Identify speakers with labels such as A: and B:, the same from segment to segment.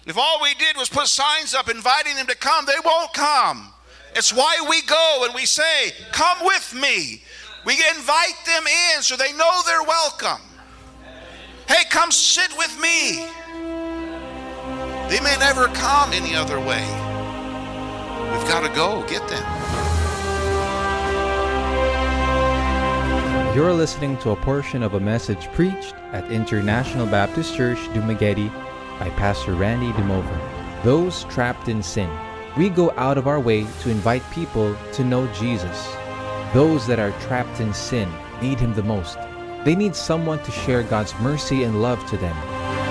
A: If all we did was put signs up inviting them to come, they won't come. It's why we go and we say, come with me. We invite them in so they know they're welcome. Hey, come sit with me. They may never come any other way. We've got to go get them.
B: You're listening to a portion of a message preached at International Baptist Church, Dumaguete by Pastor Randy Demover. Those trapped in sin. We go out of our way to invite people to know Jesus. Those that are trapped in sin need Him the most. They need someone to share God's mercy and love to them.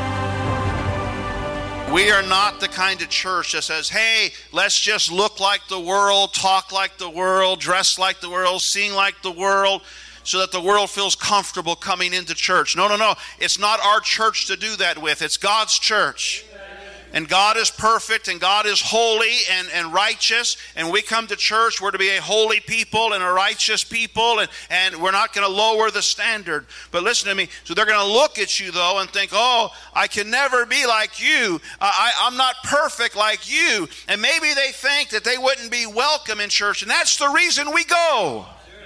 A: We are not the kind of church that says, hey, let's just look like the world, talk like the world, dress like the world, sing like the world, so that the world feels comfortable coming into church. No. It's not our church to do that with. It's God's church. And God is perfect, and God is holy and righteous, and we come to church, we're to be a holy people and a righteous people, and we're not going to lower the standard. But listen to me, so they're going to look at you, though, and think, oh, I can never be like you. I'm not perfect like you. And maybe they think that they wouldn't be welcome in church, and that's the reason we go.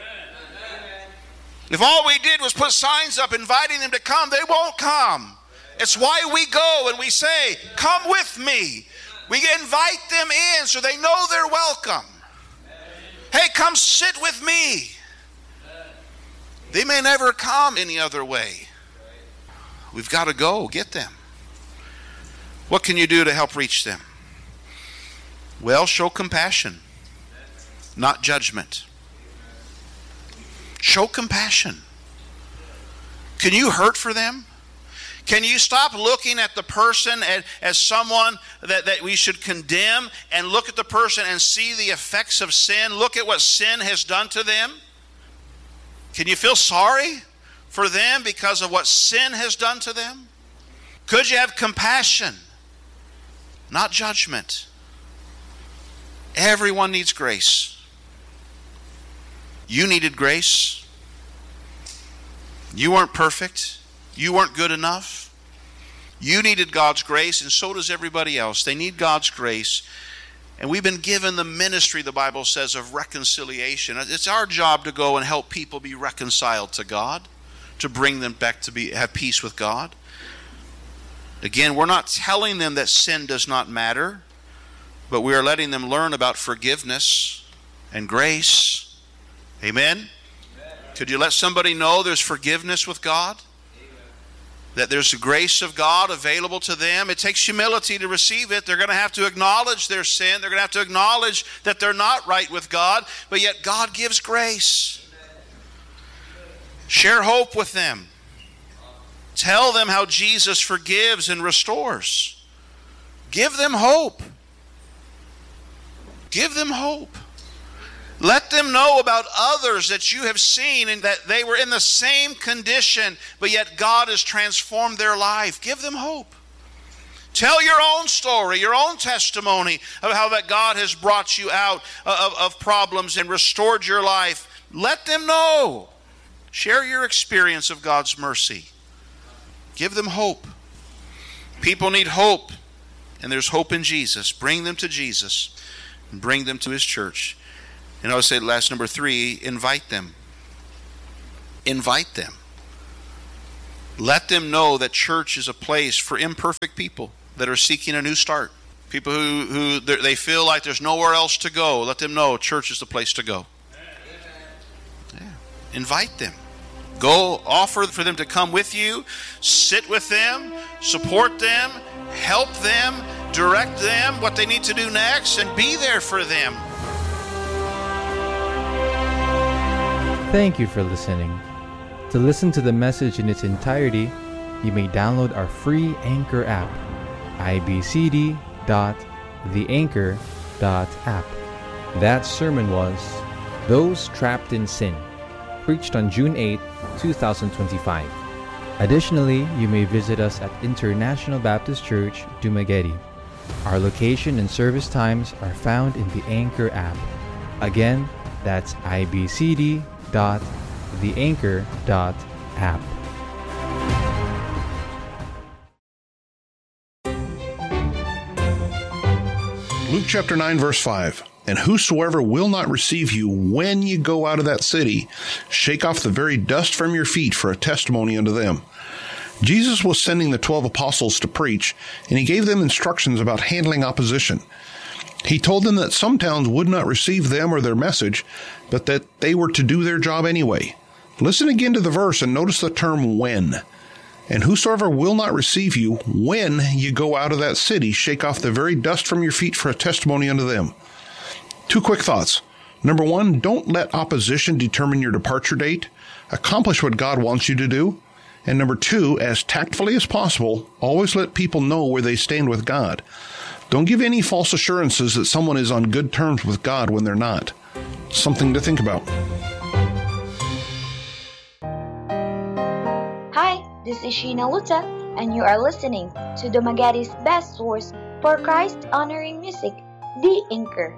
A: If all we did was put signs up inviting them to come, they won't come. It's why we go and we say, come with me. We invite them in so they know they're welcome. Hey, come sit with me. They may never come any other way. We've got to go get them. What can you do to help reach them? Well, show compassion, not judgment. Show compassion. Can you hurt for them? Can you stop looking at the person as someone that we should condemn, and look at the person and see the effects of sin? Look at what sin has done to them. Can you feel sorry for them because of what sin has done to them? Could you have compassion, not judgment? Everyone needs grace. You needed grace. You weren't perfect. You weren't good enough. You needed God's grace, and so does everybody else. They need God's grace. And we've been given the ministry, the Bible says, of reconciliation. It's our job to go and help people be reconciled to God, to bring them back to have peace with God. Again, we're not telling them that sin does not matter, but we are letting them learn about forgiveness and grace. Amen? Could you let somebody know there's forgiveness with God? That there's the grace of God available to them. It takes humility to receive it. They're going to have to acknowledge their sin. They're going to have to acknowledge that they're not right with God, but yet God gives grace. Share hope with them. Tell them how Jesus forgives and restores. Give them hope. Give them hope. Let them know about others that you have seen and that they were in the same condition, but yet God has transformed their life. Give them hope. Tell your own story, your own testimony of how that God has brought you out of problems and restored your life. Let them know. Share your experience of God's mercy. Give them hope. People need hope, and there's hope in Jesus. Bring them to Jesus and bring them to His church. And I would say last, number 3, invite them. Invite them. Let them know that church is a place for imperfect people that are seeking a new start. People who they feel like there's nowhere else to go. Let them know church is the place to go. Yeah. Invite them. Go offer for them to come with you. Sit with them. Support them. Help them. Direct them what they need to do next, and be there for them.
B: Thank you for listening. To listen to the message in its entirety, you may download our free Anchor app, ibcd.theanchor.app. That sermon was Those Trapped in Sin, preached on June 8, 2025. Additionally, you may visit us at International Baptist Church, Dumaguete. Our location and service times are found in the Anchor app. Again, that's ibcd.theanchor.app.
C: Luke chapter 9, verse 5. And whosoever will not receive you when you go out of that city, shake off the very dust from your feet for a testimony unto them. Jesus was sending the 12 apostles to preach, and he gave them instructions about handling opposition. He told them that some towns would not receive them or their message, but that they were to do their job anyway. Listen again to the verse and notice the term when. And whosoever will not receive you when you go out of that city, shake off the very dust from your feet for a testimony unto them. 2 quick thoughts. Number 1, don't let opposition determine your departure date. Accomplish what God wants you to do. And number 2, as tactfully as possible, always let people know where they stand with God. Don't give any false assurances that someone is on good terms with God when they're not. Something to think about.
D: Hi, this is Sheena Luta, and you are listening to Dumagadi's best source for Christ-honoring music, The Anchor.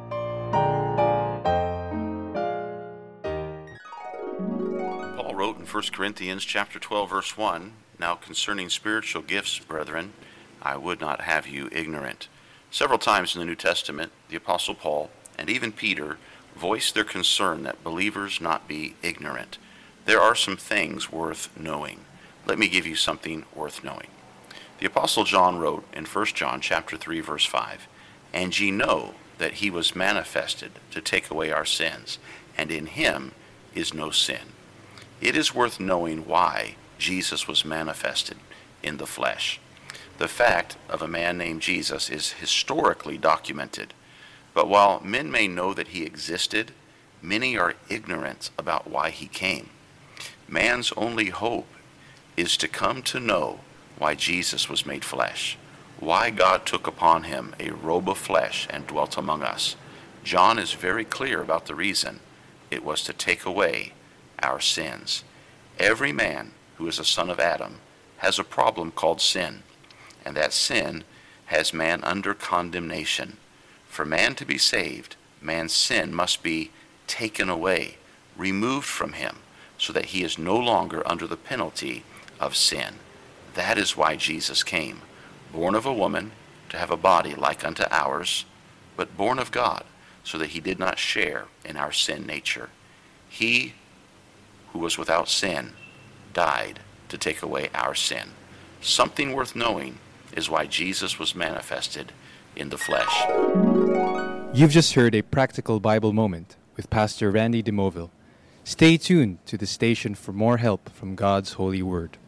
A: Paul wrote in 1 Corinthians chapter 12, verse 1, "Now concerning spiritual gifts, brethren, I would not have you ignorant." Several times in the New Testament, the Apostle Paul and even Peter voiced their concern that believers not be ignorant. There are some things worth knowing. Let me give you something worth knowing. The Apostle John wrote in 1 John chapter 3, verse 5, "And ye know that he was manifested to take away our sins, and in him is no sin." It is worth knowing why Jesus was manifested in the flesh. The fact of a man named Jesus is historically documented, but while men may know that he existed, many are ignorant about why he came. Man's only hope is to come to know why Jesus was made flesh, why God took upon him a robe of flesh and dwelt among us. John is very clear about the reason. It was to take away our sins. Every man who is a son of Adam has a problem called sin, and that sin has man under condemnation. For man to be saved, man's sin must be taken away, removed from him, so that he is no longer under the penalty of sin. That is why Jesus came, born of a woman, to have a body like unto ours, but born of God, so that he did not share in our sin nature. He who was without sin died to take away our sin. Something worth knowing is why Jesus was manifested in the flesh.
B: You've just heard a practical Bible moment with Pastor Randy DeMoville. Stay tuned to the station for more help from God's holy word.